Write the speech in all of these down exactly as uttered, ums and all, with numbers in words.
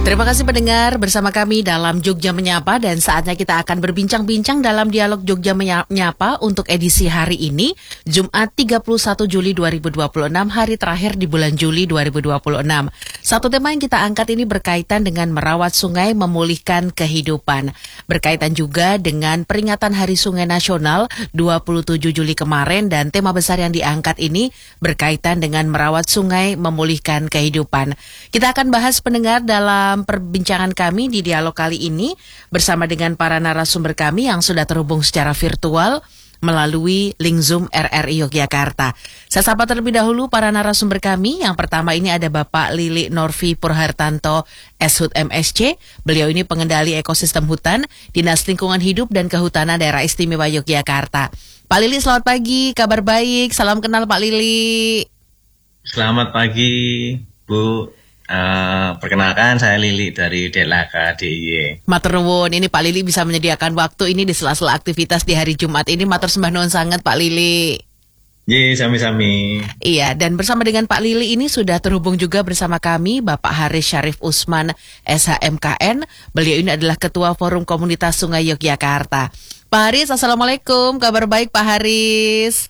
Terima kasih pendengar bersama kami dalam Jogja Menyapa, dan saatnya kita akan berbincang-bincang dalam dialog Jogja Menyapa untuk edisi hari ini, Jumat tiga puluh satu Juli dua ribu dua puluh enam, hari terakhir di bulan Juli dua ribu dua puluh enam. Satu tema yang kita angkat ini berkaitan dengan merawat sungai, memulihkan kehidupan. Berkaitan juga dengan peringatan Hari Sungai Nasional dua puluh tujuh Juli kemarin, dan tema besar yang diangkat ini berkaitan dengan merawat sungai, memulihkan kehidupan. Kita akan bahas pendengar dalam perbincangan kami di dialog kali ini bersama dengan para narasumber kami yang sudah terhubung secara virtual melalui link Zoom R R I Yogyakarta. Saya sapa terlebih dahulu para narasumber kami. Yang pertama ini ada Bapak Lili Norvi Purhartanto, S H U T M S C. Beliau ini pengendali ekosistem hutan, Dinas Lingkungan Hidup dan Kehutanan Daerah Istimewa Yogyakarta. Pak Lili, selamat pagi, kabar baik, salam kenal Pak Lili. Selamat pagi, Bu. Uh, perkenalkan, saya Lili dari D L H K D I Y. Matur nuwun, ini Pak Lili bisa menyediakan waktu ini di sela-sela aktivitas di hari Jumat ini. Matur sembah nuwun sangat Pak Lili. Ye, sami-sami. Iya, dan bersama dengan Pak Lili ini sudah terhubung juga bersama kami Bapak Haris Syarif Usman, S H M K N. Beliau ini adalah Ketua Forum Komunitas Sungai Yogyakarta. Pak Haris, Assalamualaikum, kabar baik Pak Haris?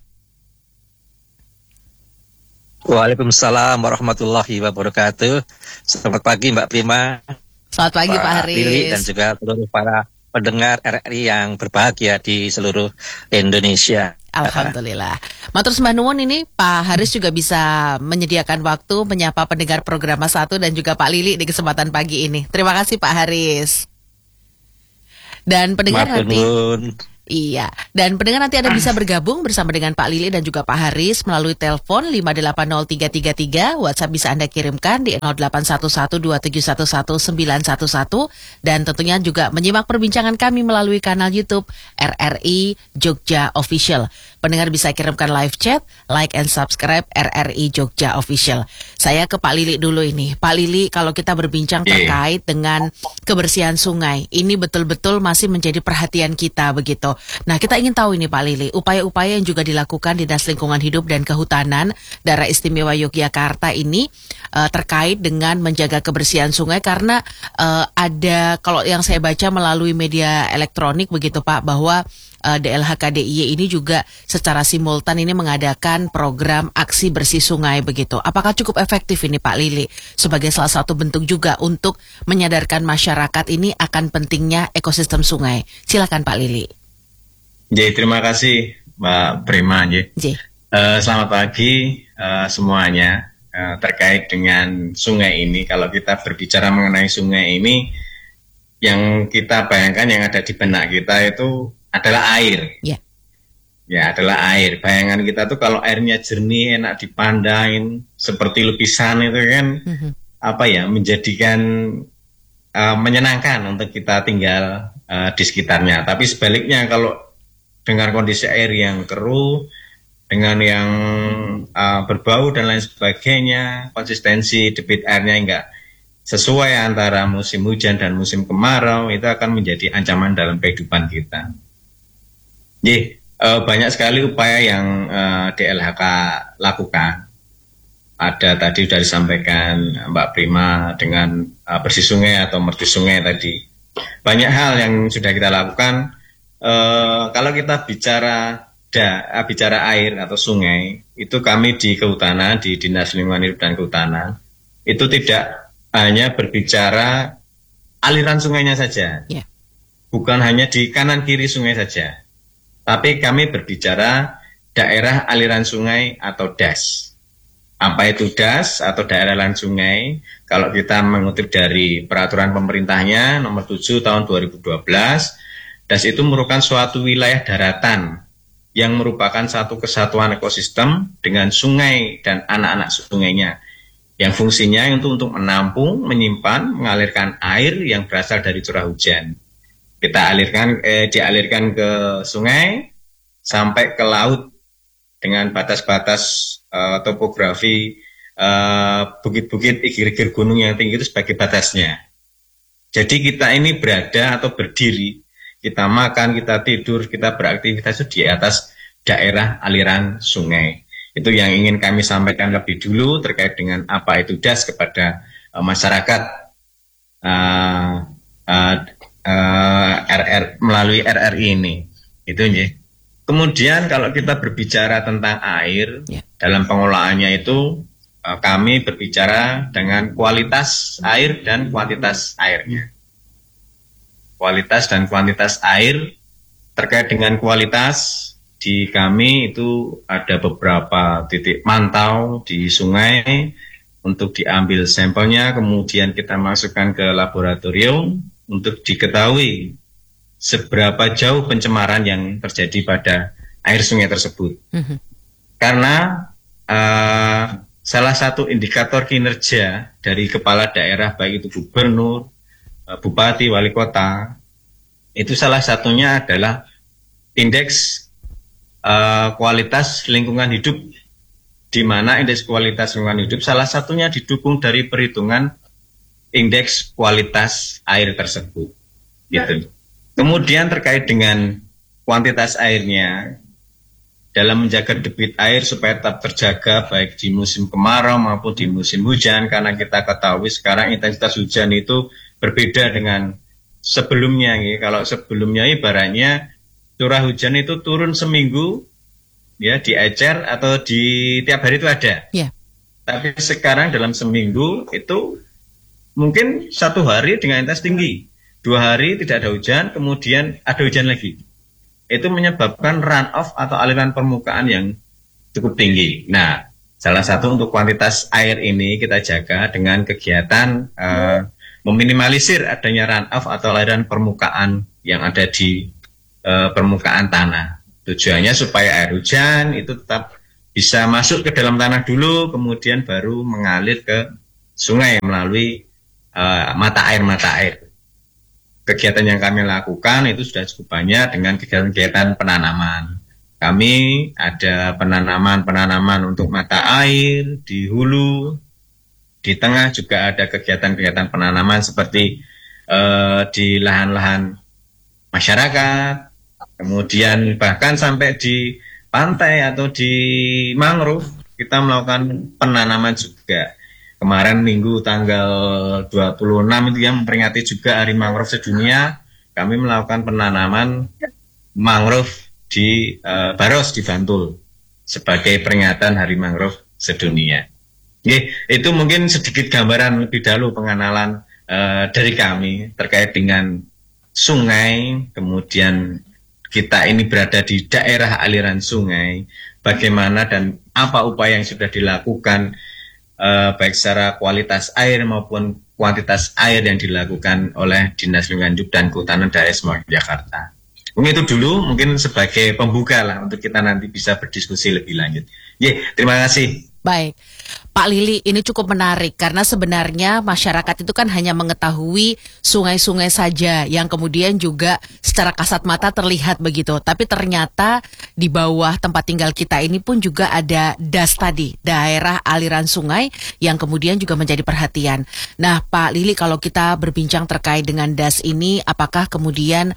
Waalaikumsalam warahmatullahi wabarakatuh. Selamat pagi Mbak Prima. Selamat pagi Pak, Pak Haris. Lili dan juga seluruh para pendengar R R I yang berbahagia di seluruh Indonesia. Alhamdulillah. Matur sembah nuwun, ini Pak Haris juga bisa menyediakan waktu menyapa pendengar program satu dan juga Pak Lili di kesempatan pagi ini. Terima kasih Pak Haris. Dan pendengar nanti Iya, dan pendengar nanti Anda bisa bergabung bersama dengan Pak Lili dan juga Pak Haris melalui telepon lima delapan nol tiga tiga tiga, WhatsApp bisa Anda kirimkan di nol delapan satu satu dua tujuh satu satu sembilan satu satu, dan tentunya juga menyimak perbincangan kami melalui kanal YouTube R R I Jogja Official. Pendengar bisa kirimkan live chat, like and subscribe R R I Jogja Official. Saya ke Pak Lili dulu ini. Pak Lili, kalau kita berbincang terkait dengan kebersihan sungai, ini betul-betul masih menjadi perhatian kita begitu. Nah, kita ingin tahu ini Pak Lili, upaya-upaya yang juga dilakukan Dinas Lingkungan Hidup dan Kehutanan Daerah Istimewa Yogyakarta ini uh, terkait dengan menjaga kebersihan sungai, karena uh, ada, kalau yang saya baca melalui media elektronik begitu Pak, bahwa uh, D L H K D I Y ini juga secara simultan ini mengadakan program aksi bersih sungai begitu. Apakah cukup efektif ini Pak Lili sebagai salah satu bentuk juga untuk menyadarkan masyarakat ini akan pentingnya ekosistem sungai? Silakan Pak Lili. Jadi terima kasih Mbak Prima. Uh, selamat pagi uh, semuanya. Uh, terkait dengan sungai ini, kalau kita berbicara mengenai sungai ini, yang kita bayangkan, yang ada di benak kita itu adalah air. Yeah. Ya, adalah air. Bayangan kita tuh kalau airnya jernih, enak dipandangin, seperti lukisan itu kan, mm-hmm. apa ya, menjadikan uh, menyenangkan untuk kita tinggal uh, di sekitarnya. Tapi sebaliknya, kalau dengan kondisi air yang keruh, dengan yang uh, berbau dan lain sebagainya, konsistensi debit airnya enggak sesuai antara musim hujan dan musim kemarau, itu akan menjadi ancaman dalam kehidupan kita. Jadi uh, banyak sekali upaya yang uh, D L H K lakukan. Ada tadi sudah disampaikan Mbak Prima dengan uh, bersih sungai atau merdu sungai tadi. Banyak hal yang sudah kita lakukan. Uh, kalau kita bicara da, uh, bicara air atau sungai, itu kami di Kehutanan, di Dinas Lingkungan Hidup dan Kehutanan, itu tidak hanya berbicara aliran sungainya saja, yeah. bukan hanya di kanan kiri sungai saja, tapi kami berbicara daerah aliran sungai atau D A S. Apa itu D A S atau daerah aliran sungai? Kalau kita mengutip dari peraturan pemerintahnya nomor tujuh tahun dua ribu dua belas, D A S itu merupakan suatu wilayah daratan yang merupakan satu kesatuan ekosistem dengan sungai dan anak-anak sungainya, yang fungsinya untuk untuk menampung, menyimpan, mengalirkan air yang berasal dari curah hujan. Kita alirkan, eh, dialirkan ke sungai sampai ke laut dengan batas-batas eh, topografi eh, bukit-bukit, igir-igir gunung yang tinggi itu sebagai batasnya. Jadi kita ini berada atau berdiri, kita makan, kita tidur, kita beraktivitas itu di atas daerah aliran sungai. Itu yang ingin kami sampaikan lebih dulu terkait dengan apa itu D A S kepada uh, masyarakat uh, uh, uh, R R melalui R R I ini. Itu ya. Kemudian kalau kita berbicara tentang air, yeah. dalam pengelolaannya itu uh, kami berbicara dengan kualitas air dan kuantitas airnya. Kualitas dan kuantitas air, terkait dengan kualitas di kami itu ada beberapa titik mantau di sungai untuk diambil sampelnya, kemudian kita masukkan ke laboratorium untuk diketahui seberapa jauh pencemaran yang terjadi pada air sungai tersebut. Mm-hmm. Karena uh, salah satu indikator kinerja dari kepala daerah, baik itu gubernur, uh, bupati, wali kota, itu salah satunya adalah indeks uh, kualitas lingkungan hidup, di mana indeks kualitas lingkungan hidup salah satunya didukung dari perhitungan indeks kualitas air tersebut. Gitu. Kemudian terkait dengan kuantitas airnya, dalam menjaga debit air supaya tetap terjaga baik di musim kemarau maupun di musim hujan, karena kita ketahui sekarang intensitas hujan itu berbeda dengan sebelumnya. Ya. Kalau sebelumnya ibaratnya curah hujan itu turun seminggu, ya diecer atau di tiap hari itu ada. Yeah. Tapi sekarang dalam seminggu itu mungkin satu hari dengan intensitas tinggi. Dua hari tidak ada hujan, kemudian ada hujan lagi. Itu menyebabkan run-off atau aliran permukaan yang cukup tinggi. Nah, salah satu untuk kuantitas air ini kita jaga dengan kegiatan uh, meminimalisir adanya run-off atau aliran permukaan yang ada di uh, permukaan tanah. Tujuannya supaya air hujan itu tetap bisa masuk ke dalam tanah dulu, kemudian baru mengalir ke sungai melalui uh, mata air-mata air. Kegiatan yang kami lakukan itu sudah cukup banyak dengan kegiatan-kegiatan penanaman. Kami ada penanaman-penanaman untuk mata air di hulu, di tengah juga ada kegiatan-kegiatan penanaman seperti uh, di lahan-lahan masyarakat, kemudian bahkan sampai di pantai atau di mangrove kita melakukan penanaman juga. Kemarin minggu tanggal dua puluh enam itu yang memperingati juga Hari Mangrove Sedunia, kami melakukan penanaman mangrove di uh, Baros di Bantul sebagai peringatan Hari Mangrove Sedunia. Oke, itu mungkin sedikit gambaran lebih dahulu pengenalan uh, dari kami terkait dengan sungai, kemudian kita ini berada di daerah aliran sungai, bagaimana dan apa upaya yang sudah dilakukan Uh, baik secara kualitas air maupun kuantitas air yang dilakukan oleh Dinas Lingkungan Hidup dan Kehutanan Daerah Istimewa Yogyakarta. Mungkin itu dulu, mungkin sebagai pembuka lah untuk kita nanti bisa berdiskusi lebih lanjut. Ye, terima kasih. Baik, Pak Lili, ini cukup menarik karena sebenarnya masyarakat itu kan hanya mengetahui sungai-sungai saja yang kemudian juga secara kasat mata terlihat begitu. Tapi ternyata di bawah tempat tinggal kita ini pun juga ada D A S tadi, daerah aliran sungai yang kemudian juga menjadi perhatian. Nah, Pak Lili, kalau kita berbincang terkait dengan D A S ini, apakah kemudian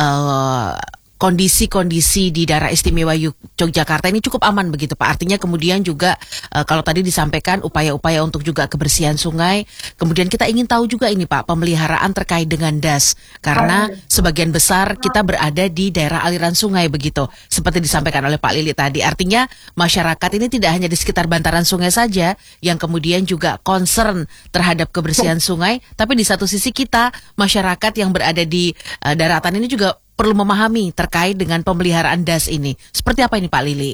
Uh, kondisi-kondisi di daerah istimewa Yogyakarta ini cukup aman begitu Pak? Artinya kemudian juga e, kalau tadi disampaikan upaya-upaya untuk juga kebersihan sungai, kemudian kita ingin tahu juga ini Pak, pemeliharaan terkait dengan D A S, karena sebagian besar kita berada di daerah aliran sungai begitu, seperti disampaikan oleh Pak Lili tadi. Artinya masyarakat ini tidak hanya di sekitar bantaran sungai saja yang kemudian juga concern terhadap kebersihan sungai, tapi di satu sisi kita, masyarakat yang berada di e, daratan ini juga perlu memahami terkait dengan pemeliharaan D A S ini. Seperti apa ini Pak Lili?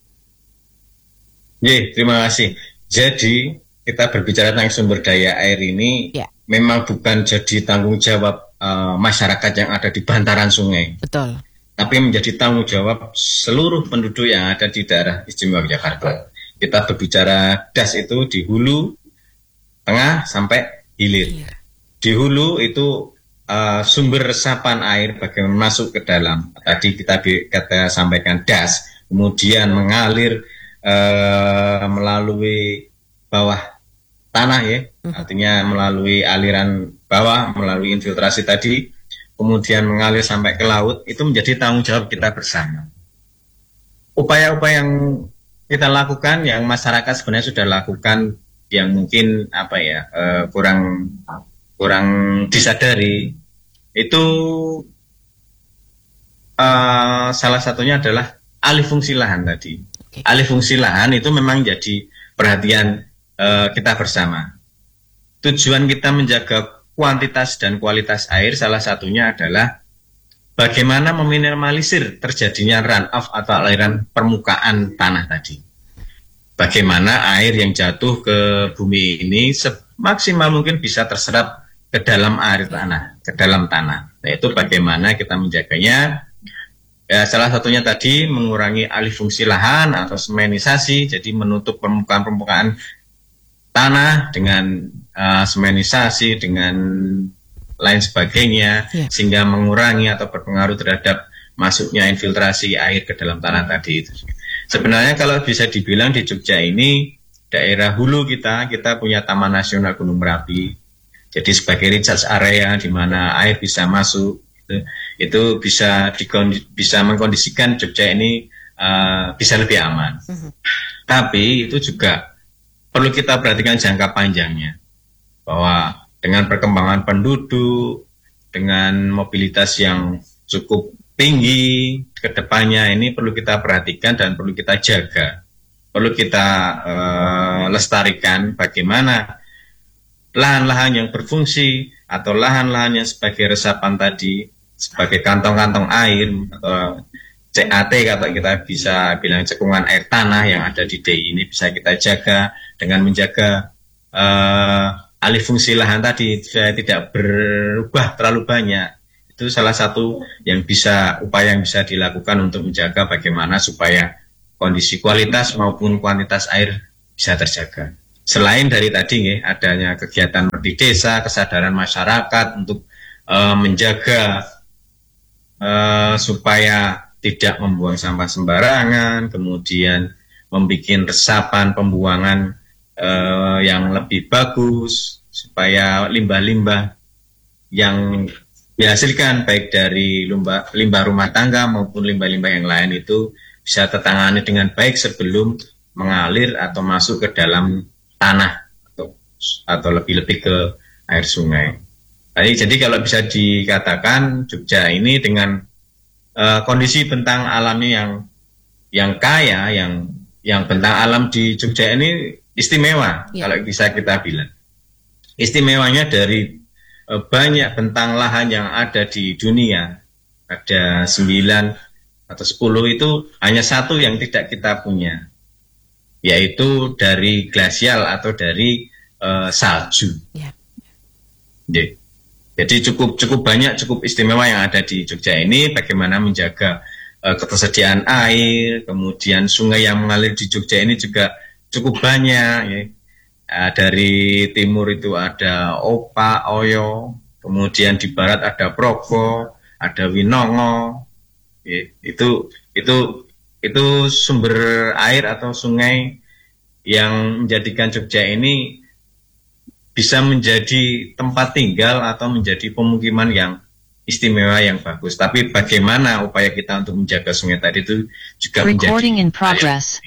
Ye, terima kasih. Jadi kita berbicara tentang sumber daya air ini ya. Memang bukan jadi tanggung jawab uh, masyarakat yang ada di bantaran sungai. Betul. Tapi menjadi tanggung jawab seluruh penduduk yang ada di daerah istimewa Yogyakarta. Kita berbicara D A S itu di hulu, tengah, sampai hilir. Di hulu itu Uh, sumber resapan air bagaimana masuk ke dalam. Tadi kita kita sampaikan D A S, kemudian mengalir uh, melalui bawah tanah ya, artinya melalui aliran bawah, melalui infiltrasi tadi, kemudian mengalir sampai ke laut. Itu menjadi tanggung jawab kita bersama. Upaya-upaya yang kita lakukan, yang masyarakat sebenarnya sudah lakukan, yang mungkin apa ya uh, kurang kurang disadari, itu uh, salah satunya adalah alih fungsi lahan tadi. Okay. Alih fungsi lahan itu memang jadi perhatian uh, kita bersama. Tujuan kita menjaga kuantitas dan kualitas air salah satunya adalah bagaimana meminimalisir terjadinya runoff atau aliran permukaan tanah tadi. Bagaimana air yang jatuh ke bumi ini semaksimal mungkin bisa terserap ke dalam air tanah, ke dalam tanah. Nah, itu bagaimana kita menjaganya. Ya, salah satunya tadi mengurangi alih fungsi lahan atau semenisasi, jadi menutup permukaan-permukaan tanah dengan uh, semenisasi, dengan lain sebagainya, ya. Sehingga mengurangi atau berpengaruh terhadap masuknya infiltrasi air ke dalam tanah tadi itu. Sebenarnya kalau bisa dibilang di Jogja ini daerah hulu kita, kita punya Taman Nasional Gunung Merapi. Jadi sebagai recharge area di mana air bisa masuk, itu, itu bisa dikondi, bisa mengkondisikan Jogja ini uh, bisa lebih aman. Uh-huh. Tapi itu juga perlu kita perhatikan jangka panjangnya, bahwa dengan perkembangan penduduk, dengan mobilitas yang cukup tinggi ke depannya, ini perlu kita perhatikan dan perlu kita jaga. Perlu kita uh, lestarikan bagaimana lahan-lahan yang berfungsi atau lahan-lahan yang sebagai resapan tadi, sebagai kantong-kantong air atau C A T kalau kita bisa bilang cekungan air tanah yang ada di D I ini bisa kita jaga dengan menjaga uh, alih fungsi lahan tadi supaya tidak berubah terlalu banyak. Itu salah satu yang bisa upaya yang bisa dilakukan untuk menjaga bagaimana supaya kondisi kualitas maupun kuantitas air bisa terjaga. Selain dari tadi nih, adanya kegiatan di desa, kesadaran masyarakat untuk uh, menjaga uh, supaya tidak membuang sampah sembarangan, kemudian membuat resapan pembuangan uh, yang lebih bagus, supaya limbah-limbah yang dihasilkan baik dari limbah, limbah rumah tangga maupun limbah-limbah yang lain itu bisa tertangani dengan baik sebelum mengalir atau masuk ke dalam tanah atau, atau lebih-lebih ke air sungai. Jadi, jadi kalau bisa dikatakan Jogja ini dengan Uh, kondisi bentang alamnya yang yang kaya, yang yang bentang alam di Jogja ini istimewa, ya. Kalau bisa kita bilang. Istimewanya dari uh, banyak bentang lahan yang ada di dunia, ada sembilan atau sepuluh, itu hanya satu yang tidak kita punya, yaitu dari glasial atau dari uh, salju. Ya. Jadi, Jadi cukup cukup banyak, cukup istimewa yang ada di Jogja ini. Bagaimana menjaga uh, ketersediaan air, kemudian sungai yang mengalir di Jogja ini juga cukup banyak. Ya. Uh, dari timur itu ada Opa, Oyo, kemudian di barat ada Progo, ada Winongo. Ya, itu itu itu sumber air atau sungai yang menjadikan Jogja ini bisa menjadi tempat tinggal atau menjadi pemukiman yang istimewa, yang bagus. Tapi bagaimana upaya kita untuk menjaga sungai tadi itu juga Recording menjadi in progress.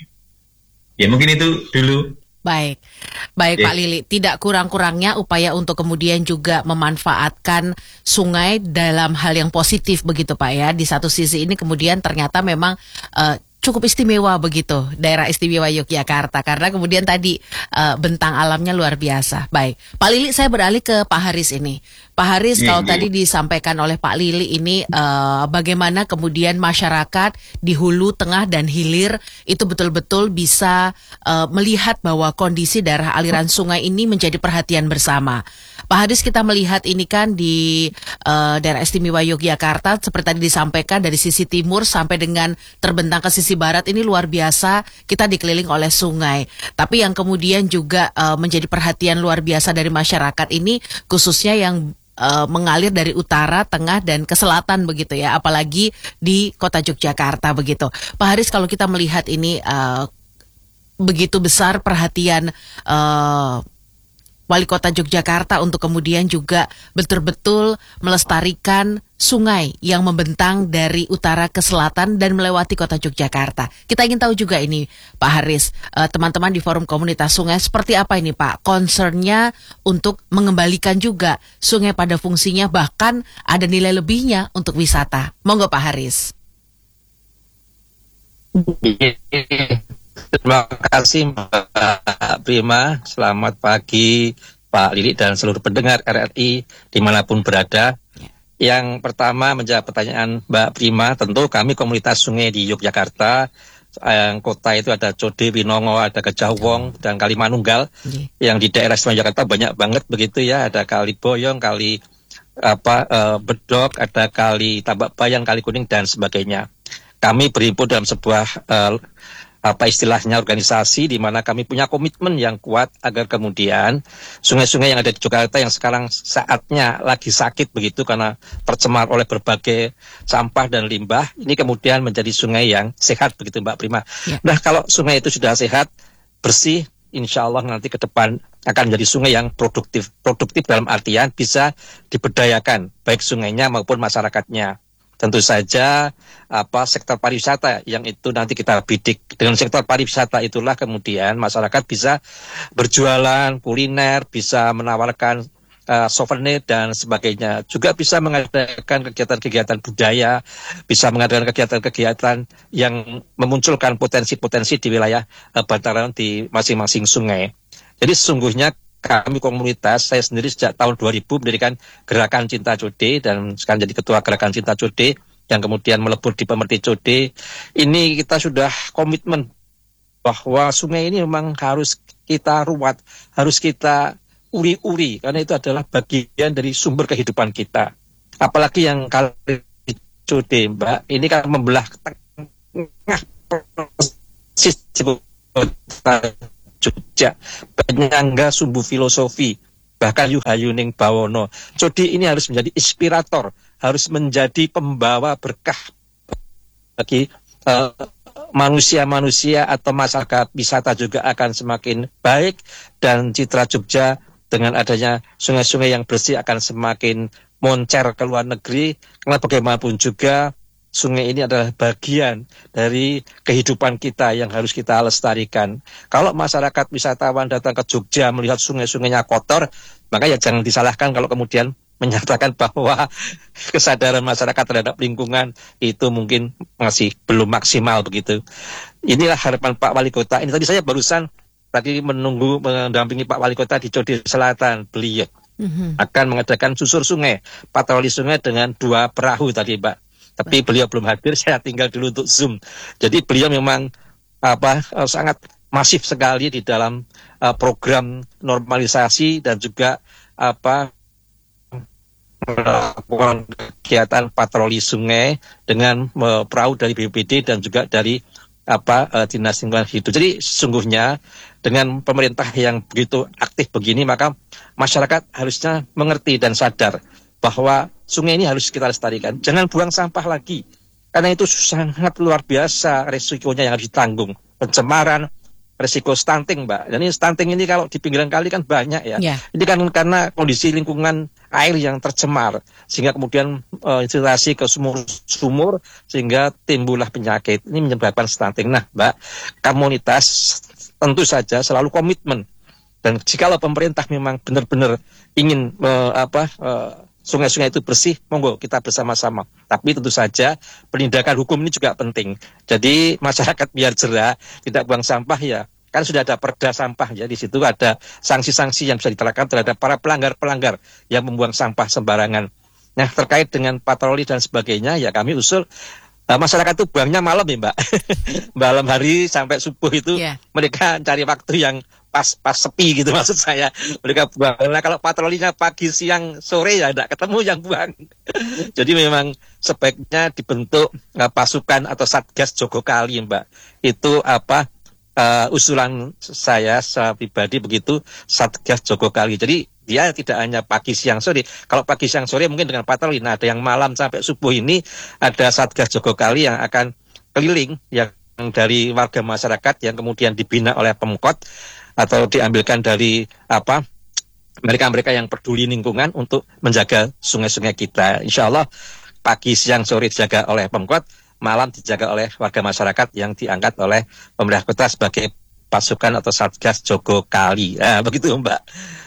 Ya mungkin itu dulu. Baik, baik yeah. Pak Lili. Tidak kurang-kurangnya upaya untuk kemudian juga memanfaatkan sungai dalam hal yang positif begitu Pak ya. Di satu sisi ini kemudian ternyata memang uh, cukup istimewa begitu daerah istimewa Yogyakarta karena kemudian tadi uh, bentang alamnya luar biasa. Baik, Pak Lili, saya beralih ke Pak Haris ini. Pak Haris, yeah, kalau yeah. tadi disampaikan oleh Pak Lili ini uh, bagaimana kemudian masyarakat di hulu, tengah dan hilir itu betul-betul bisa uh, melihat bahwa kondisi daerah aliran sungai ini menjadi perhatian bersama. Pak Haris, kita melihat ini kan di uh, daerah istimewa Yogyakarta seperti tadi disampaikan dari sisi timur sampai dengan terbentang ke sisi barat ini luar biasa, kita dikeliling oleh sungai. Tapi yang kemudian juga uh, menjadi perhatian luar biasa dari masyarakat ini khususnya yang uh, mengalir dari utara, tengah dan ke selatan begitu ya, apalagi di kota Yogyakarta begitu. Pak Haris, kalau kita melihat ini uh, begitu besar perhatian uh, Wali Kota Yogyakarta untuk kemudian juga betul-betul melestarikan sungai yang membentang dari utara ke selatan dan melewati kota Yogyakarta. Kita ingin tahu juga ini Pak Haris, uh, teman-teman di Forum Komunitas Sungai seperti apa ini Pak concernnya untuk mengembalikan juga sungai pada fungsinya, bahkan ada nilai lebihnya untuk wisata. Monggo Pak Haris. Terima kasih Mbak Prima, selamat pagi Pak Lili dan seluruh pendengar R R I dimanapun berada. Yang pertama menjawab pertanyaan Mbak Prima, tentu kami komunitas sungai di Yogyakarta, yang kota itu ada Code, Winongo, ada Gejah Wong, dan Kali Manunggal. Okay. Yang di daerah istimewa Jakarta banyak banget begitu ya, ada Kali Boyong, Kali apa uh, Bedok, ada Kali Tambak Bayang, Kali Kuning dan sebagainya. Kami berhimpun dalam sebuah uh, apa istilahnya organisasi di mana kami punya komitmen yang kuat agar kemudian sungai-sungai yang ada di Jakarta yang sekarang saatnya lagi sakit begitu karena tercemar oleh berbagai sampah dan limbah, ini kemudian menjadi sungai yang sehat begitu Mbak Prima. Ya. Nah kalau sungai itu sudah sehat, bersih, insya Allah nanti ke depan akan menjadi sungai yang produktif. Produktif dalam artian bisa diberdayakan baik sungainya maupun masyarakatnya. Tentu saja apa sektor pariwisata yang itu nanti kita bidik. Dengan sektor pariwisata itulah kemudian masyarakat bisa berjualan kuliner, bisa menawarkan uh, souvenir dan sebagainya. Juga bisa mengadakan kegiatan-kegiatan budaya, bisa mengadakan kegiatan-kegiatan yang memunculkan potensi-potensi di wilayah uh, bantaran di masing-masing sungai. Jadi sesungguhnya kami komunitas, saya sendiri sejak tahun dua ribu mendirikan Gerakan Cinta Code dan sekarang jadi ketua Gerakan Cinta Code yang kemudian melebur di Pemerti Code. Ini kita sudah komitmen bahwa sungai ini memang harus kita ruat, harus kita uri-uri karena itu adalah bagian dari sumber kehidupan kita. Apalagi yang Kali Code, Mbak, ini kan membelah tengah Jogja, penyangga sumbu filosofi, bahkan Yuhayuning Bawono. Code ini harus menjadi inspirator, harus menjadi pembawa berkah bagi uh, manusia-manusia atau masyarakat. Wisata juga akan semakin baik dan citra Jogja dengan adanya sungai-sungai yang bersih akan semakin moncer ke luar negeri. Karena bagaimanapun juga sungai ini adalah bagian dari kehidupan kita yang harus kita lestarikan. Kalau masyarakat wisatawan datang ke Jogja melihat sungai-sungainya kotor, maka ya jangan disalahkan kalau kemudian menyatakan bahwa kesadaran masyarakat terhadap lingkungan itu mungkin masih belum maksimal begitu. Inilah harapan Pak Wali Kota. Ini tadi saya barusan tadi menunggu mendampingi Pak Wali Kota di Code Selatan. Beliau mm-hmm. akan mengadakan susur sungai, patroli sungai dengan dua perahu tadi Pak. Tapi beliau belum hadir, saya tinggal dulu untuk Zoom. Jadi beliau memang apa sangat masif sekali di dalam uh, program normalisasi dan juga apa melakukan kegiatan patroli sungai dengan uh, perahu dari B P D dan juga dari apa uh, Dinas Lingkungan Hidup. Jadi sesungguhnya dengan pemerintah yang begitu aktif begini, maka masyarakat harusnya mengerti dan sadar bahwa sungai ini harus kita lestarikan. Jangan buang sampah lagi. Karena itu sangat luar biasa resikonya yang harus ditanggung. Pencemaran, resiko stunting, Mbak. Dan ini stunting ini kalau di pinggiran kali kan banyak ya. Yeah. Ini kan karena kondisi lingkungan air yang tercemar. Sehingga kemudian uh, infiltrasi ke sumur-sumur sehingga timbullah penyakit. Ini menyebabkan stunting. Nah, Mbak, komunitas tentu saja selalu komitmen. Dan jikalau pemerintah memang benar-benar ingin uh, apa uh, sungai-sungai itu bersih, monggo kita bersama-sama. Tapi tentu saja penindakan hukum ini juga penting. Jadi masyarakat biar jerah, tidak buang sampah ya. Kan sudah ada perda sampah ya, di situ ada sanksi-sanksi yang bisa diterapkan terhadap para pelanggar-pelanggar yang membuang sampah sembarangan. Nah terkait dengan patroli dan sebagainya ya kami usul uh, masyarakat itu buangnya malam ya Mbak. Malam hari sampai subuh itu yeah. mereka cari waktu yang pas pas sepi gitu maksud saya, mereka buang. Nah kalau patrolinya pagi siang sore ya tidak ketemu yang buang. Jadi memang sebaiknya dibentuk uh, pasukan atau satgas Jogo Kali Mbak. Itu apa uh, usulan saya secara pribadi begitu, satgas Jogo Kali. Jadi dia tidak hanya pagi siang sore. Kalau pagi siang sore mungkin dengan patroli. Nah ada yang malam sampai subuh ini ada satgas Jogo Kali yang akan keliling yang dari warga masyarakat yang kemudian dibina oleh Pemkot atau diambilkan dari apa mereka-mereka yang peduli lingkungan untuk menjaga sungai-sungai kita. Insya Allah pagi, siang, sore dijaga oleh Pemkot, malam dijaga oleh warga masyarakat yang diangkat oleh pemerintah kota sebagai pasukan atau Satgas Jogo Kali. Nah, begitu Mbak.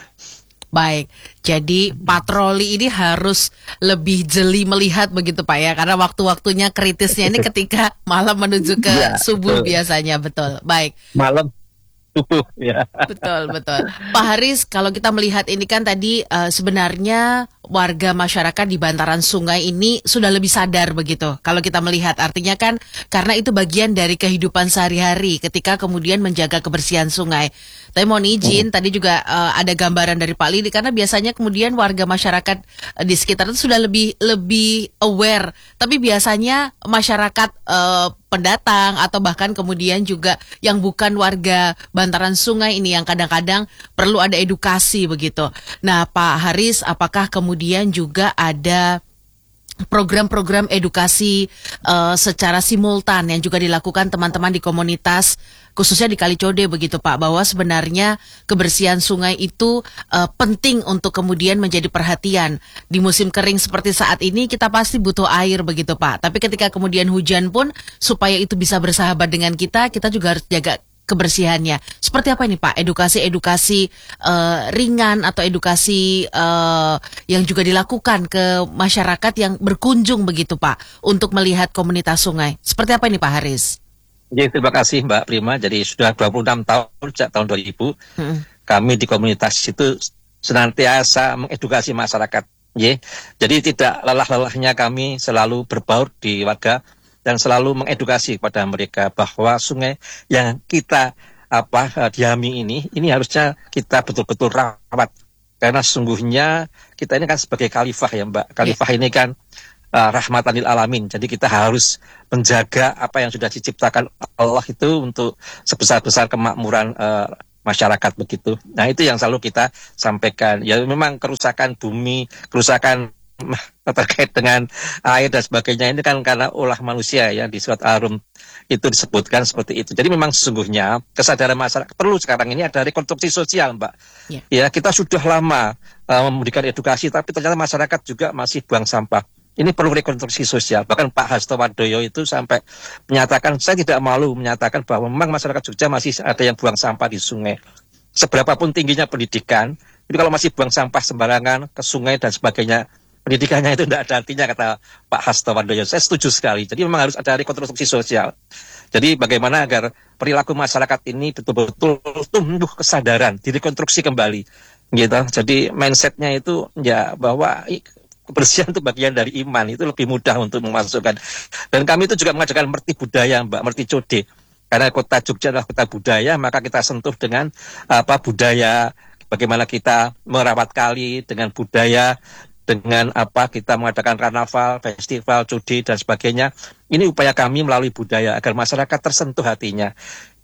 Baik, jadi patroli ini harus lebih jeli melihat begitu Pak ya, karena waktu-waktunya kritisnya ini ketika malam menuju ke ya, subuh betul. Biasanya, betul. Baik. Malam subuh ya. Betul, betul. Pak Haris, kalau kita melihat ini kan tadi uh, sebenarnya warga masyarakat di bantaran sungai ini sudah lebih sadar begitu. Kalau kita melihat artinya kan karena itu bagian dari kehidupan sehari-hari ketika kemudian menjaga kebersihan sungai. Tapi mohon izin, hmm. tadi juga uh, ada gambaran dari Pak Lili karena biasanya kemudian warga masyarakat uh, di sekitar itu sudah lebih lebih aware. Tapi biasanya masyarakat uh, pendatang atau bahkan kemudian juga yang bukan warga bantaran sungai ini yang kadang-kadang perlu ada edukasi begitu. Nah, Pak Haris, apakah kemudian juga ada program-program edukasi uh, secara simultan yang juga dilakukan teman-teman di komunitas khususnya di Kalicode begitu Pak, bahwa sebenarnya kebersihan sungai itu uh, penting untuk kemudian menjadi perhatian. Di musim kering seperti saat ini kita pasti butuh air begitu Pak, tapi ketika kemudian hujan pun supaya itu bisa bersahabat dengan kita, kita juga harus jaga kebersihannya. Seperti apa ini Pak? Edukasi-edukasi uh, ringan atau edukasi uh, yang juga dilakukan ke masyarakat yang berkunjung begitu Pak untuk melihat komunitas sungai. Seperti apa ini Pak Haris? Jadi terima kasih Mbak Prima. Jadi sudah dua puluh enam tahun sejak tahun dua ribu hmm. kami di komunitas itu senantiasa mengedukasi masyarakat. Ya. Jadi tidak lelah-lelahnya kami selalu berbaur di warga dan selalu mengedukasi kepada mereka bahwa sungai yang kita apa diami ini, ini harusnya kita betul-betul rawat. Karena sesungguhnya kita ini kan sebagai khalifah ya Mbak. Khalifah yeah. ini kan uh, rahmatan lil alamin. Jadi kita harus menjaga apa yang sudah diciptakan Allah itu untuk sebesar-besar kemakmuran uh, masyarakat begitu. Nah itu yang selalu kita sampaikan. Ya memang kerusakan bumi, kerusakan terkait dengan air dan sebagainya ini kan karena ulah manusia ya, di surat Al-Rum itu disebutkan seperti itu. Jadi memang sesungguhnya kesadaran masyarakat perlu sekarang ini ada rekonstruksi sosial Mbak. Yeah. Ya kita sudah lama uh, memberikan edukasi tapi ternyata masyarakat juga masih buang sampah. Ini perlu rekonstruksi sosial. Bahkan Pak Hasto Wardoyo itu sampai menyatakan, saya tidak malu menyatakan bahwa memang masyarakat Jogja masih ada yang buang sampah di sungai. Seberapapun tingginya pendidikan, jadi kalau masih buang sampah sembarangan ke sungai dan sebagainya, pendidikannya itu tidak ada artinya, kata Pak Hasto Wardoyo. Saya setuju sekali. Jadi memang harus ada rekonstruksi sosial. Jadi bagaimana agar perilaku masyarakat ini betul-betul tumbuh kesadaran, direkonstruksi kembali. Gitu. Jadi mindsetnya itu ya bahwa kebersihan itu bagian dari iman, itu lebih mudah untuk memasukkan. Dan kami itu juga mengadakan merti budaya Mbak, merti code. Karena kota Jogja adalah kota budaya, maka kita sentuh dengan apa budaya, bagaimana kita merawat kali dengan budaya, dengan apa kita mengadakan karnaval, festival, code dan sebagainya. Ini upaya kami melalui budaya agar masyarakat tersentuh hatinya.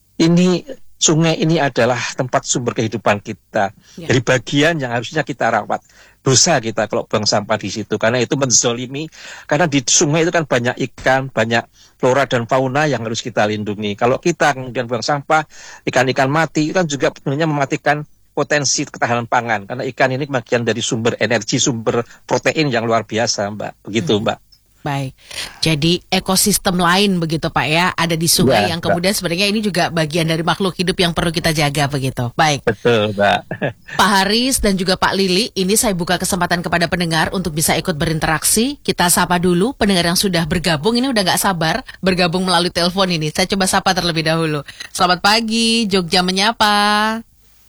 Ini sungai ini adalah tempat sumber kehidupan kita. Ya. Dari bagian yang harusnya kita rawat. Dosa kita kalau buang sampah di situ, karena itu menzolimi. Karena di sungai itu kan banyak ikan, banyak flora dan fauna yang harus kita lindungi. Kalau kita kemudian buang sampah, ikan-ikan mati, itu kan juga sebenarnya mematikan potensi ketahanan pangan, karena ikan ini bagian dari sumber energi, sumber protein yang luar biasa Mbak, begitu hmm. Mbak. Baik, jadi ekosistem lain begitu Pak ya, ada di sungai ya, yang kemudian Mbak. Sebenarnya ini juga bagian dari makhluk hidup yang perlu kita jaga begitu. Baik. Betul Mbak. Pak Haris dan juga Pak Lili, ini saya buka kesempatan kepada pendengar untuk bisa ikut berinteraksi. Kita sapa dulu pendengar yang sudah bergabung, ini udah gak sabar bergabung melalui telepon ini. Saya coba sapa terlebih dahulu. Selamat pagi, Jogja Menyapa.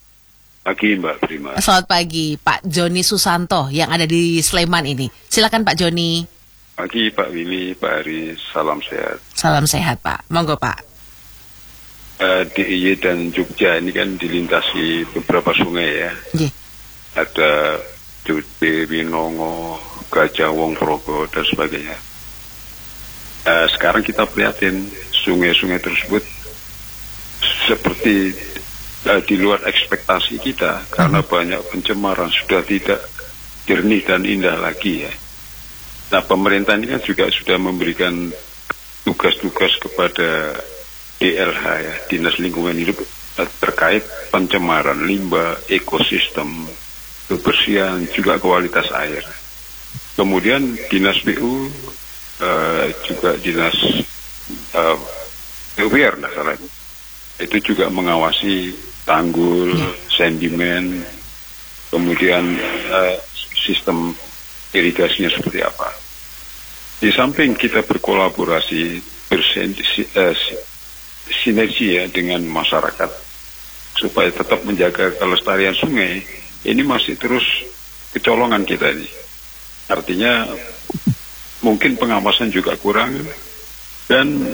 Pagi Mbak Prima. Selamat pagi Pak Joni Susanto yang ada di Sleman ini. Silakan Pak Joni. Pagi Pak Willy, Pak Haris, salam sehat. Salam sehat Pak, monggo Pak. Uh, D I Y dan Jogja ini kan dilintasi beberapa sungai ya. Yeah. Ada Jode, Winongo, Gajah Wong Progo dan sebagainya. Uh, sekarang kita prihatin sungai-sungai tersebut seperti uh, di luar ekspektasi kita karena hmm. banyak pencemaran, sudah tidak jernih dan indah lagi ya. Nah, pemerintah ini kan juga sudah memberikan tugas-tugas kepada D L H ya, Dinas Lingkungan Hidup, terkait pencemaran limbah, ekosistem, kebersihan, juga kualitas air. Kemudian dinas P U uh, juga dinas uh, P U R, nah, salah. Itu juga mengawasi tanggul, sedimen, kemudian uh, sistem irigasinya seperti apa. Di samping kita berkolaborasi, bersinergi uh, sinergi ya dengan masyarakat supaya tetap menjaga kelestarian sungai, ini masih terus kecolongan kita ini. Artinya mungkin pengawasan juga kurang dan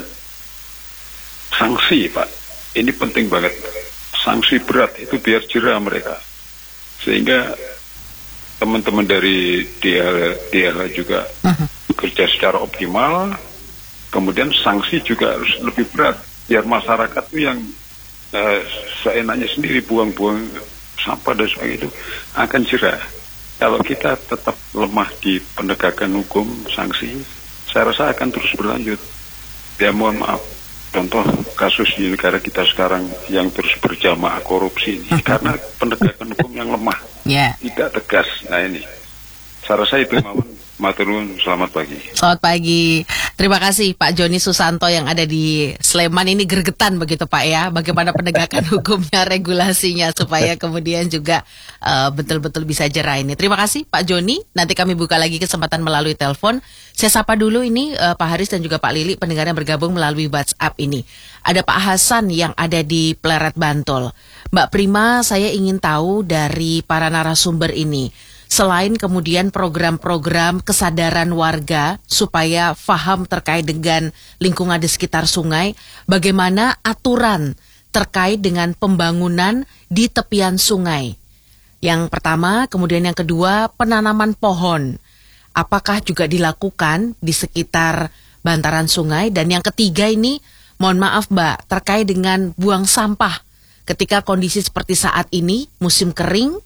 sanksi, Pak. Ini penting banget. Sanksi berat itu biar jera mereka. Sehingga teman-teman dari D L H juga bekerja secara optimal. Kemudian sanksi juga harus lebih berat biar masyarakat itu yang uh, seenaknya sendiri buang-buang sampah dan sebagainya itu akan jera. Kalau kita tetap lemah di penegakan hukum, sanksi, saya rasa akan terus berlanjut. Ya mohon maaf, contoh kasus di negara kita sekarang yang terus berjamaah korupsi ini, karena penegakan hukum yang lemah, yeah. tidak tegas. Nah ini, saya rasa itu Mawon. Maturun, selamat pagi. Selamat pagi. Terima kasih Pak Joni Susanto yang ada di Sleman. Ini gregetan begitu Pak ya, bagaimana penegakan hukumnya, regulasinya supaya kemudian juga uh, betul-betul bisa jera ini. Terima kasih Pak Joni. Nanti kami buka lagi kesempatan melalui telepon. Saya sapa dulu ini uh, Pak Haris dan juga Pak Lili, pendengar yang bergabung melalui WhatsApp ini. Ada Pak Hasan yang ada di Pleret Bantul. Mbak Prima, saya ingin tahu dari para narasumber ini, selain kemudian program-program kesadaran warga supaya paham terkait dengan lingkungan di sekitar sungai, bagaimana aturan terkait dengan pembangunan di tepian sungai? Yang pertama, kemudian yang kedua, penanaman pohon. Apakah juga dilakukan di sekitar bantaran sungai? Dan yang ketiga ini, mohon maaf Mbak, terkait dengan buang sampah. Ketika kondisi seperti saat ini, musim kering,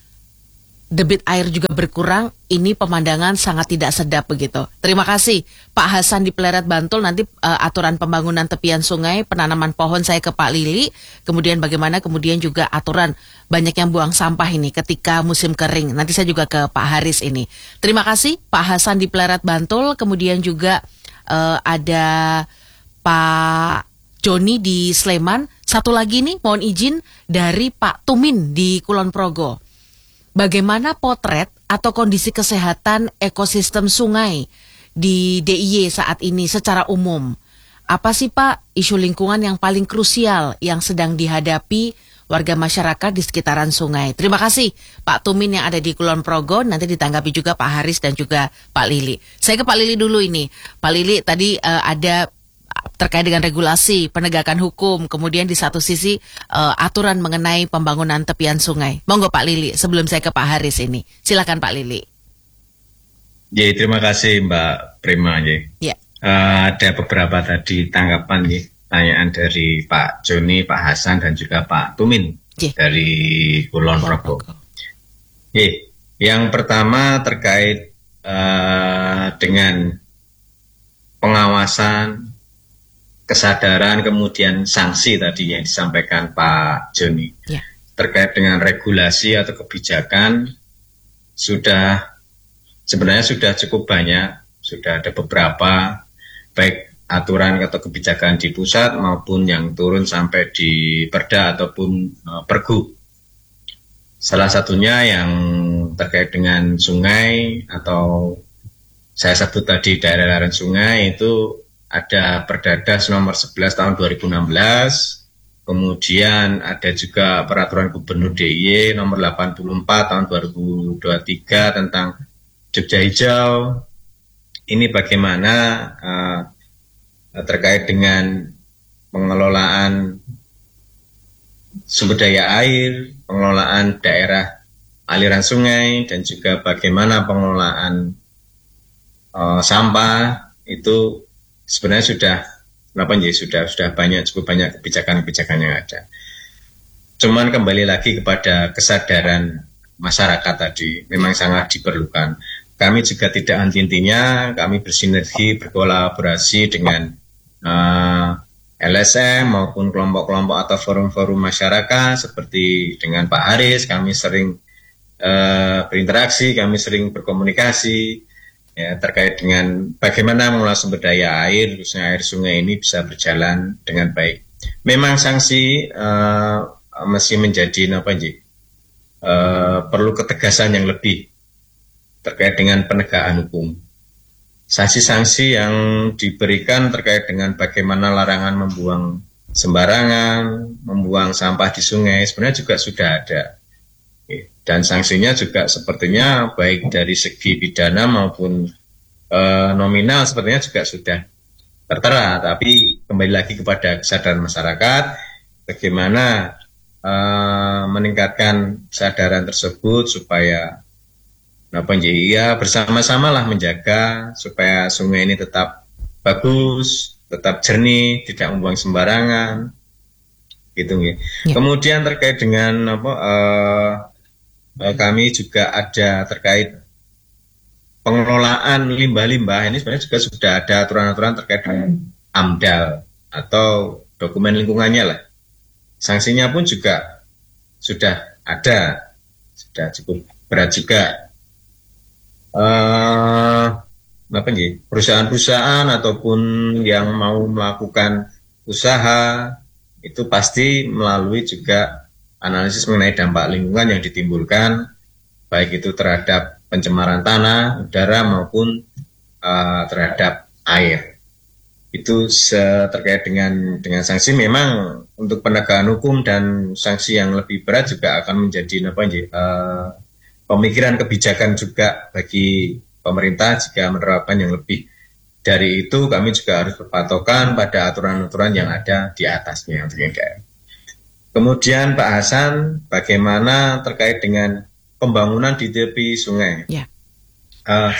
debit air juga berkurang, ini pemandangan sangat tidak sedap begitu. Terima kasih Pak Hasan di Pleret Bantul. Nanti uh, aturan pembangunan tepian sungai, penanaman pohon saya ke Pak Lili. Kemudian bagaimana kemudian juga aturan banyak yang buang sampah ini ketika musim kering. Nanti saya juga ke Pak Haris ini. Terima kasih Pak Hasan di Pleret Bantul. Kemudian juga uh, ada Pak Joni di Sleman. Satu lagi nih mohon izin dari Pak Tumin di Kulon Progo. Bagaimana potret atau kondisi kesehatan ekosistem sungai di D I Y saat ini secara umum? Apa sih Pak isu lingkungan yang paling krusial yang sedang dihadapi warga masyarakat di sekitaran sungai? Terima kasih Pak Tumin yang ada di Kulon Progo. Nanti ditanggapi juga Pak Haris dan juga Pak Lili. Saya ke Pak Lili dulu ini. Pak Lili tadi uh, ada terkait dengan regulasi, penegakan hukum, kemudian di satu sisi uh, aturan mengenai pembangunan tepian sungai. Monggo Pak Lili, sebelum saya ke Pak Haris ini. Silakan Pak Lili. Ya, terima kasih Mbak Prima. Ya. Uh, ada beberapa tadi tanggapan ya, pertanyaan dari Pak Joni, Pak Hasan, dan juga Pak Tumin ya. Dari Kulon Progo. Ya, yang pertama terkait uh, dengan pengawasan, kesadaran, kemudian sanksi tadi yang disampaikan Pak Joni. Ya. Terkait dengan regulasi atau kebijakan, sudah sebenarnya sudah cukup banyak, sudah ada beberapa, baik aturan atau kebijakan di pusat maupun yang turun sampai di Perda ataupun uh, Pergub. Salah satunya yang terkait dengan sungai atau saya sebut tadi daerah aliran sungai itu ada Perdadas nomor sebelas tahun dua ribu enam belas, kemudian ada juga Peraturan Gubernur D I Y nomor delapan puluh empat tahun dua ribu dua puluh tiga tentang Jogja Hijau. Ini bagaimana uh, terkait dengan pengelolaan sumber daya air, pengelolaan daerah aliran sungai, dan juga bagaimana pengelolaan uh, sampah itu sebenarnya sudah apa ya, sudah sudah banyak cukup banyak kebijakan-kebijakan yang ada. Cuman kembali lagi kepada kesadaran masyarakat tadi memang sangat diperlukan. Kami juga tidak henti-hentinya, kami bersinergi, berkolaborasi dengan uh, L S M maupun kelompok-kelompok atau forum-forum masyarakat seperti dengan Pak Haris. Kami sering uh, berinteraksi, kami sering berkomunikasi. ya terkait dengan bagaimana mengelola sumber daya air, khususnya air sungai ini bisa berjalan dengan baik. Memang sanksi uh, masih menjadi apa sih? Uh, perlu ketegasan yang lebih terkait dengan penegakan hukum. Sanksi-sanksi yang diberikan terkait dengan bagaimana larangan membuang sembarangan, membuang sampah di sungai sebenarnya juga sudah ada. Dan sanksinya juga sepertinya baik dari segi pidana maupun e, nominal sepertinya juga sudah tertera. Tapi kembali lagi kepada kesadaran masyarakat, bagaimana e, meningkatkan kesadaran tersebut supaya apa ya bersama-sama lah menjaga supaya sungai ini tetap bagus, tetap jernih, tidak membuang sembarangan, gitu ya. Ya. Kemudian terkait dengan apa? E, kami juga ada terkait pengelolaan limbah-limbah ini sebenarnya juga sudah ada aturan-aturan terkait dengan AMDAL atau dokumen lingkungannya lah. Sanksinya pun juga sudah ada, sudah cukup berat juga. Uh, apa nih? Perusahaan-perusahaan ataupun yang mau melakukan usaha itu pasti melalui juga analisis mengenai dampak lingkungan yang ditimbulkan, baik itu terhadap pencemaran tanah, udara maupun uh, terhadap air. Itu terkait dengan dengan sanksi. Memang untuk penegakan hukum dan sanksi yang lebih berat juga akan menjadi apa nih, uh, pemikiran kebijakan juga bagi pemerintah jika menerapkan yang lebih. Dari itu kami juga harus berpatokan pada aturan-aturan yang ada di atasnya. Kemudian Pak Hasan, bagaimana terkait dengan pembangunan di tepi sungai? Ya. Uh,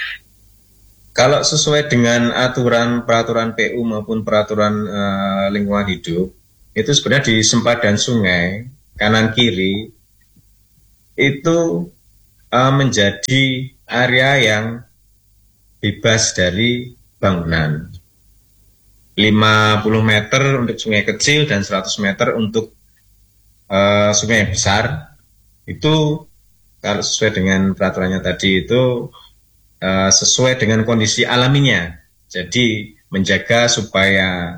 kalau sesuai dengan aturan peraturan P U maupun peraturan uh, lingkungan hidup, itu sebenarnya di sempadan sungai kanan kiri itu uh, menjadi area yang bebas dari bangunan. lima puluh meter untuk sungai kecil dan seratus meter untuk Uh, sungai yang besar. Itu kalau sesuai dengan peraturannya tadi itu uh, sesuai dengan kondisi alaminya. Jadi menjaga supaya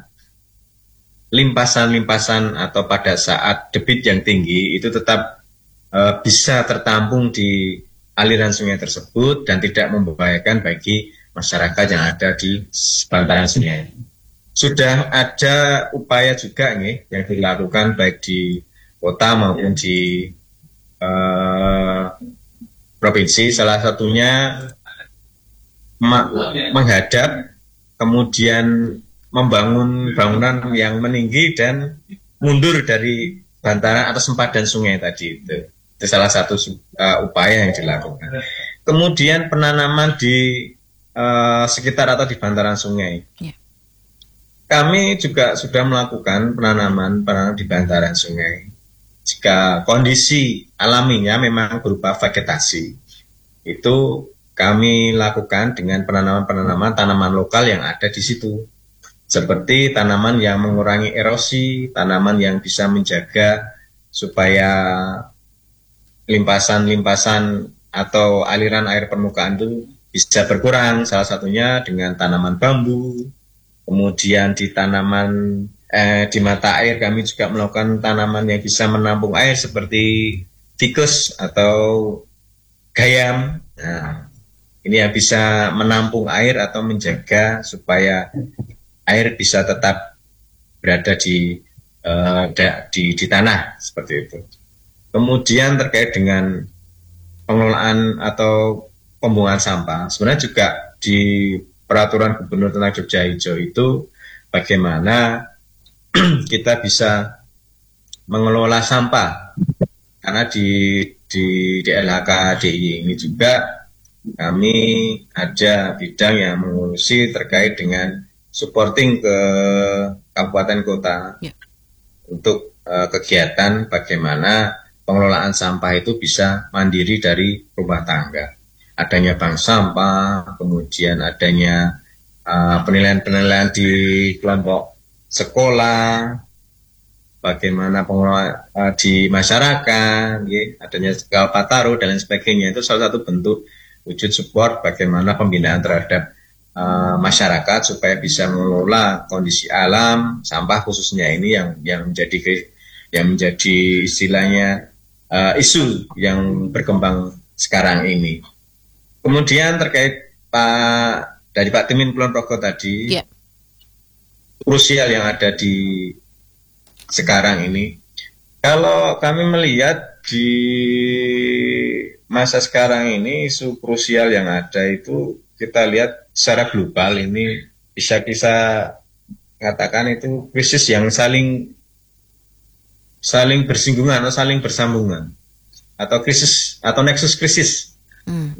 limpasan-limpasan atau pada saat debit yang tinggi itu tetap uh, bisa tertampung di aliran sungai tersebut dan tidak membahayakan bagi masyarakat yang ada di bantaran sungai. Sudah ada upaya juga nih yang dilakukan baik di kota maupun di uh, provinsi, salah satunya ma- menghadap, kemudian membangun bangunan yang meninggi dan mundur dari bantaran atau sempadan sungai tadi itu. Itu salah satu uh, upaya yang dilakukan. Kemudian penanaman di uh, sekitar atau di bantaran sungai. Yeah. Kami juga sudah melakukan penanaman penanaman di bantaran sungai. Jika kondisi alaminya memang berupa vegetasi, itu kami lakukan dengan penanaman-penanaman tanaman lokal yang ada di situ. Seperti tanaman yang mengurangi erosi, tanaman yang bisa menjaga supaya limpasan-limpasan atau aliran air permukaan itu bisa berkurang. Salah satunya dengan tanaman bambu, kemudian di tanaman Eh, di mata air kami juga melakukan tanaman yang bisa menampung air seperti tikus atau gayam. Nah, ini yang bisa menampung air atau menjaga supaya air bisa tetap berada di, uh, da, di, di tanah seperti itu. Kemudian terkait dengan pengelolaan atau pembuangan sampah, sebenarnya juga di peraturan Gubernur tentang Jogja Hijau itu bagaimana kita bisa mengelola sampah, karena di di D L H K D I Y ini juga kami ada bidang yang mengurusi terkait dengan supporting ke kabupaten kota ya. Untuk uh, kegiatan bagaimana pengelolaan sampah itu bisa mandiri dari rumah tangga. Adanya bank sampah, kemudian adanya uh, penilaian-penilaian di kelompok sekolah, bagaimana pengelola uh, di masyarakat, ya, adanya Kalpataru dan lain sebagainya. Itu salah satu bentuk wujud support bagaimana pembinaan terhadap uh, masyarakat supaya bisa mengelola kondisi alam, sampah khususnya ini yang yang menjadi yang menjadi istilahnya uh, isu yang berkembang sekarang ini. Kemudian terkait Pak dari Pak Timin Kulon Progo tadi, yeah. krusial yang ada di sekarang ini. Kalau kami melihat di masa sekarang ini, isu krusial yang ada itu kita lihat secara global ini bisa kita katakan itu krisis yang saling saling bersinggungan atau saling bersambungan atau krisis atau nexus krisis. Hmm.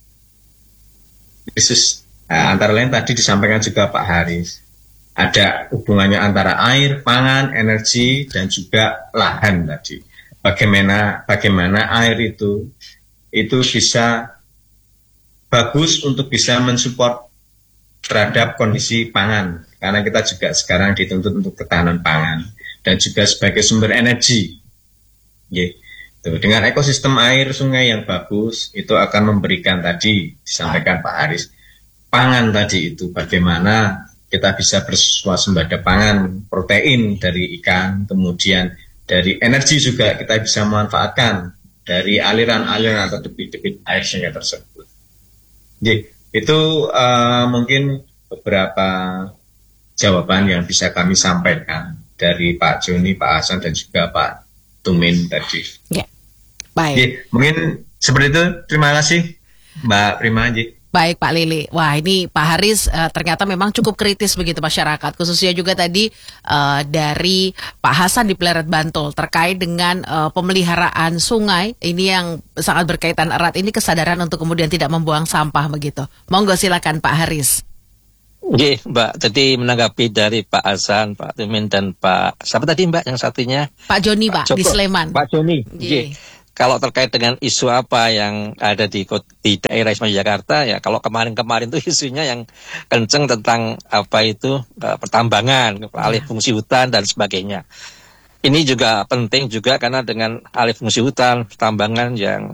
Krisis nah, antara lain tadi disampaikan juga Pak Haris, ada hubungannya antara air, pangan, energi dan juga lahan tadi. Bagaimana bagaimana air itu itu bisa bagus untuk bisa mensupport terhadap kondisi pangan, karena kita juga sekarang dituntut untuk ketahanan pangan dan juga sebagai sumber energi. Yeah. Tuh, dengan ekosistem air sungai yang bagus itu akan memberikan tadi disampaikan Pak Haris pangan tadi itu bagaimana kita bisa bersuasembada pangan, protein dari ikan, kemudian dari energi juga kita bisa memanfaatkan dari aliran-aliran atau debit-debit air sungai tersebut. Jadi, itu uh, mungkin beberapa jawaban yang bisa kami sampaikan dari Pak Joni, Pak Hasan dan juga Pak Tumin tadi. Ya, baik. Jadi, mungkin seperti itu. Terima kasih Mbak Prima. Jadi. Baik Pak Lili, wah ini Pak Haris uh, ternyata memang cukup kritis begitu masyarakat, khususnya juga tadi uh, dari Pak Hasan di Pleret Bantul terkait dengan uh, pemeliharaan sungai, ini yang sangat berkaitan erat, ini kesadaran untuk kemudian tidak membuang sampah begitu. Monggo silakan Pak Haris. Oke Mbak, jadi menanggapi dari Pak Hasan, Pak Tumin dan Pak, siapa tadi Mbak yang satunya? Pak Joni Pak, Pak di Sleman. Pak Joni, oke. Kalau terkait dengan isu apa yang ada di, di daerah istimewa Jakarta, ya kalau kemarin-kemarin itu isunya yang kenceng tentang apa itu uh, pertambangan, alih fungsi hutan dan sebagainya. Ini juga penting juga karena dengan alih fungsi hutan, pertambangan yang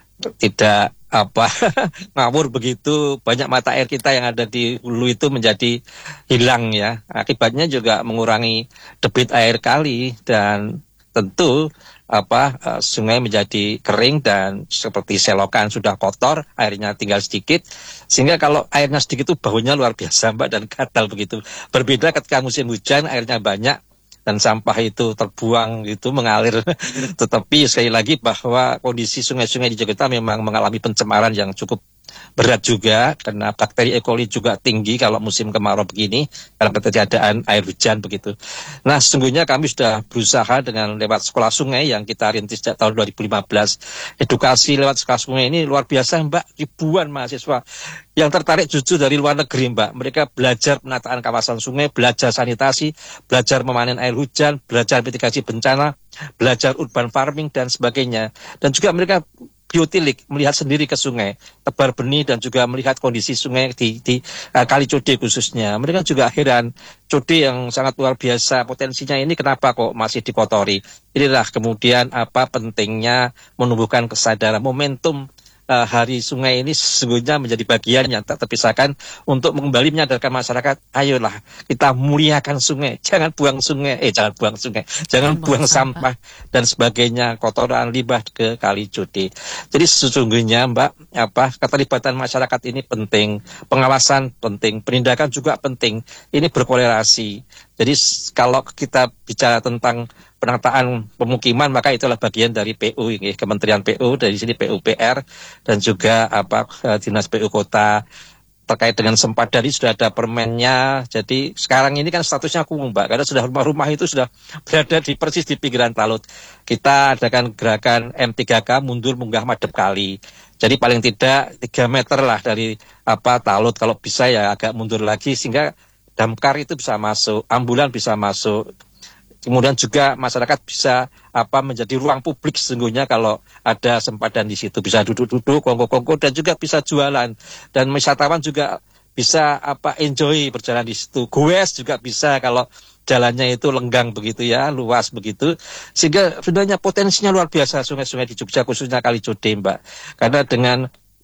tidak apa ngawur begitu, banyak mata air kita yang ada di hulu itu menjadi hilang ya. Akibatnya juga mengurangi debit air kali dan tentu apa uh, sungai menjadi kering dan seperti selokan sudah kotor, airnya tinggal sedikit, sehingga kalau airnya sedikit itu baunya luar biasa Mbak dan gatal begitu. Berbeda ketika musim hujan airnya banyak dan sampah itu terbuang itu mengalir. Tetapi sekali lagi bahwa kondisi sungai-sungai di Jakarta memang mengalami pencemaran yang cukup berat juga karena bakteri E. coli juga tinggi kalau musim kemarau begini karena ketiadaan air hujan begitu. Nah sesungguhnya kami sudah berusaha dengan lewat sekolah sungai yang kita rintis sejak tahun dua ribu lima belas. Edukasi lewat sekolah sungai ini luar biasa Mbak, ribuan mahasiswa yang tertarik jujur dari luar negeri Mbak. Mereka belajar penataan kawasan sungai, belajar sanitasi, belajar memanen air hujan, belajar mitigasi bencana, belajar urban farming dan sebagainya. Dan juga mereka biotilik, melihat sendiri ke sungai, tebar benih dan juga melihat kondisi sungai di, di uh, Kali Code khususnya. Mereka juga heran, Code yang sangat luar biasa potensinya ini kenapa kok masih dikotori. Inilah kemudian apa pentingnya menumbuhkan kesadaran momentum uh, Hari Sungai ini sesungguhnya menjadi bagian yang tak terpisahkan untuk kembali menyadarkan masyarakat, ayolah kita muliakan sungai, jangan buang sungai, eh jangan buang sungai, jangan buang, buang sampah. sampah dan sebagainya, kotoran limbah ke Kali Code. Jadi sesungguhnya Mbak, apa keterlibatan masyarakat ini penting, pengawasan penting, penindakan juga penting. Ini berkorelasi. Jadi kalau kita bicara tentang penataan pemukiman maka itulah bagian dari P U, ya, Kementerian P U, dari sini P U P R dan juga apa Dinas P U Kota. Terkait dengan Sempadari sudah ada permennya. Jadi sekarang ini kan statusnya kumuh Mbak, karena sudah rumah-rumah itu sudah berada di persis di pinggiran talut. Kita adakan gerakan M tiga K, mundur munggah madep kali. Jadi paling tidak tiga meter lah dari apa talut, kalau bisa ya agak mundur lagi sehingga damkar itu bisa masuk, ambulan bisa masuk. Kemudian juga masyarakat bisa apa menjadi ruang publik sesungguhnya kalau ada sempadan di situ, bisa duduk-duduk, kongko-kongko dan juga bisa jualan, dan wisatawan juga bisa apa enjoy berjalan di situ. Goes juga bisa kalau jalannya itu lenggang begitu ya, luas begitu, sehingga sebenarnya potensinya luar biasa sungai-sungai di Jogja khususnya Kali Code Mbak, karena dengan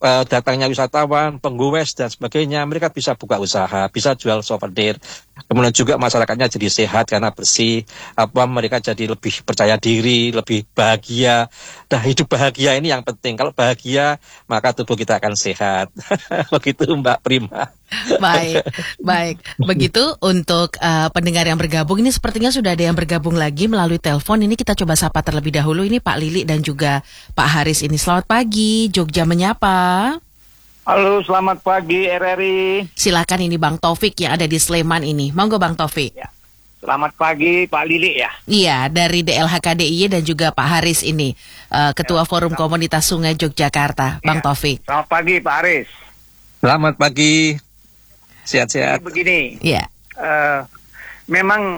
uh, datangnya wisatawan, penggoes dan sebagainya, mereka bisa buka usaha, bisa jual souvenir. Kemudian juga masyarakatnya jadi sehat karena bersih, apa mereka jadi lebih percaya diri, lebih bahagia. Nah, hidup bahagia ini yang penting. Kalau bahagia, maka tubuh kita akan sehat. Begitu Mbak Prima. Baik, baik. Begitu untuk uh, pendengar yang bergabung. Ini sepertinya sudah ada yang bergabung lagi melalui telepon. Ini kita coba sapa terlebih dahulu. Ini Pak Lili dan juga Pak Haris ini. Selamat pagi, Jogja menyapa. Halo, selamat pagi R R I. Silakan, ini Bang Taufik yang ada di Sleman ini. Monggo Bang Taufik. Ya. Selamat pagi Pak Lili ya. Iya, dari D L H K D I Y dan juga Pak Haris ini, uh, Ketua ya, Forum selamat. Komunitas Sungai Yogyakarta. Ya. Bang Taufik. Selamat pagi Pak Haris. Selamat pagi. Sehat-sehat. Begini. Iya. Uh, memang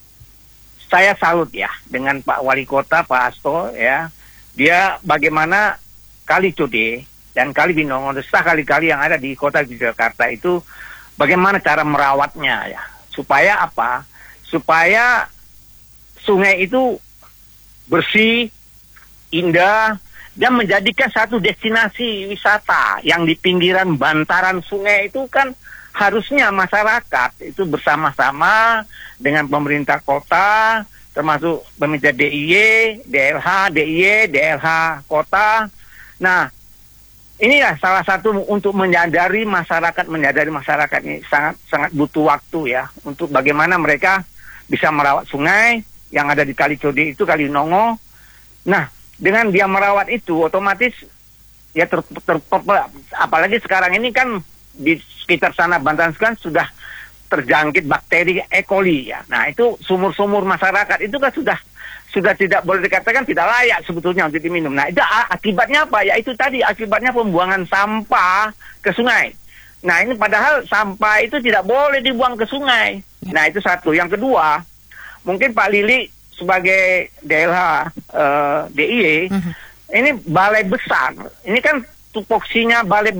saya salut ya dengan Pak Wali Kota Pak Hasto ya. Dia bagaimana Kali Code dan Kali Binongo, desah kali-kali yang ada di kota Yogyakarta itu bagaimana cara merawatnya ya. Supaya apa? Supaya sungai itu bersih, indah, dan menjadikan satu destinasi wisata yang di pinggiran bantaran sungai itu kan harusnya masyarakat itu bersama-sama dengan pemerintah kota, termasuk pemerintah D I Y, D L H, D I Y, D L H kota. Nah, inilah salah satu untuk menyadari masyarakat, menyadari masyarakat ini sangat sangat butuh waktu ya untuk bagaimana mereka bisa merawat sungai yang ada di Kali Code itu, Kali Nongo. Nah, dengan dia merawat itu otomatis ya ter, ter, ter, apalagi sekarang ini kan di sekitar sana bantaran kan sudah terjangkit bakteri E. coli ya. Nah, itu sumur-sumur masyarakat itu kan sudah sudah tidak boleh dikatakan tidak layak sebetulnya untuk diminum. Nah, itu akibatnya apa? Ya itu tadi, akibatnya pembuangan sampah ke sungai. Nah, ini padahal sampah itu tidak boleh dibuang ke sungai. Nah, itu satu. Yang kedua, mungkin Pak Lili sebagai D L H uh, D I Y, uh-huh. ini balai besar. Ini kan tupoksinya balai